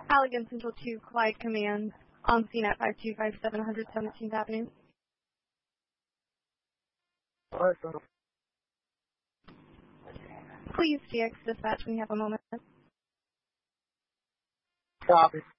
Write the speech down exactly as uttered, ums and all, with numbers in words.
Allegan Central two, Clyde Command, on scene at five two five seven one seventeenth Avenue. All right, so. Please G X dispatch when you have a moment. Copy.